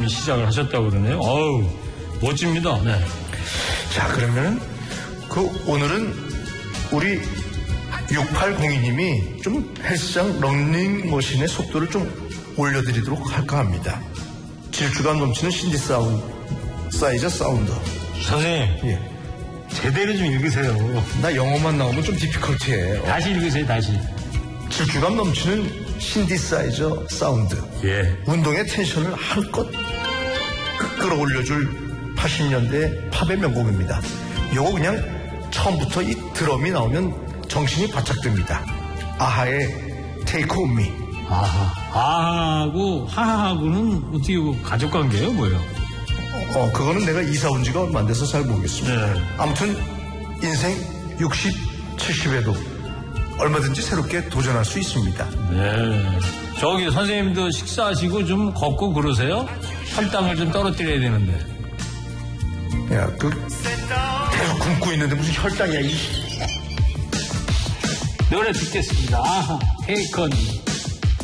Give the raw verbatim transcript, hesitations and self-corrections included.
시작을 하셨다고 그러네요. 어우, 멋집니다. 네. 자, 그러면은 그 오늘은 우리 육팔공이 님이 좀 헬스장 런닝머신의 속도를 좀 올려드리도록 할까 합니다. 질주감 넘치는 신디 사운드, 사이저 사운드. 선생님, 예. 제대로 좀 읽으세요. 나 영어만 나오면 좀 디피컬트해. 다시 읽으세요, 다시. 질주감 넘치는 신디사이저 사운드. 예. 운동의 텐션을 한껏 끌어올려줄 팔십 년대 팝의 명곡입니다. 요거 그냥 처음부터 이 드럼이 나오면 정신이 바짝 듭니다. 아하의 Take On Me. 아하. 아하하고 하하하고는 어떻게 가족 관계예요, 뭐예요? 어, 그거는 내가 이사 온 지가 얼마 안 돼서 잘 모르겠습니다. 네. 아무튼 인생 육십, 칠십에도 얼마든지 새롭게 도전할 수 있습니다. 네. 저기 선생님도 식사하시고 좀 걷고 그러세요? 혈당을 좀 떨어뜨려야 되는데. 야, 그 계속 굶고 있는데 무슨 혈당이야, 이. 노래 듣겠습니다. 아하, 테이컨.